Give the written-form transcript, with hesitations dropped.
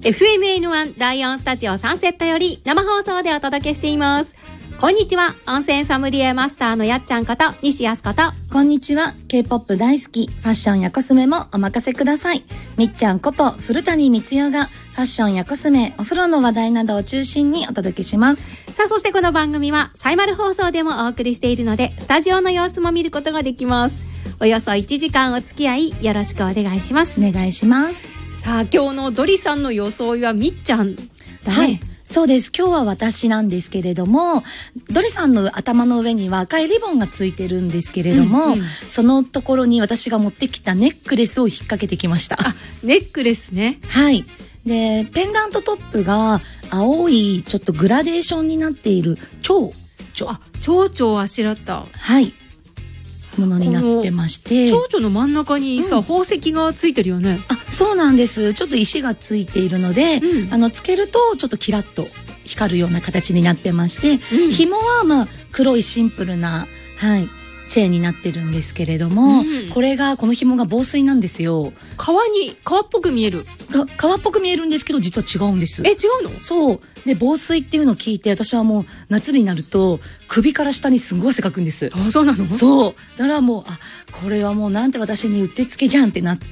FMN1 ライオンスタジオサンセットより生放送でお届けしています。こんにちは、温泉ソムリエマスターのやっちゃんこと西安こと。 こんにちは、 K-POP 大好き、ファッションやコスメもお任せください、みっちゃんこと古谷光代がファッションやコスメ、お風呂の話題などを中心にお届けします。 さあ、そしてこの番組はサイマル放送でもお送りしているので、スタジオの様子も見ることができます。およそ1時間お付き合いよろしくお願いします。 お願いします。 さあ、今日のドリさんの装いはみっちゃんだね。 はい、そうです。今日は私なんですけれども、ドリさんの頭の上には赤いリボンがついてるんですけれども、そのところに私が持ってきたネックレスを引っ掛けてきました。 あ、ネックレスね。 はい。で、ペンダントトップが青いちょっとグラデーションになっている蝶々 をあしらった、 はい、ものになってまして、 蝶々の真ん中にさ、宝石がついてるよね。 あ、そうなんです。ちょっと石がついているので、つけるとちょっとキラッと光るような形になってまして、紐はまあ黒いシンプルな、はい、チェーンになってるんですけれども、この紐が防水なんですよ。 革っぽく見える。 革っぽく見えるんですけど、実は違うんです。 違うの？ そうで、防水っていうのを聞いて、私はもう夏になると首から下にすごい汗かくんです。 あ、そうなの？ そうだからもう、これはもうなんて私にうってつけじゃんってなって、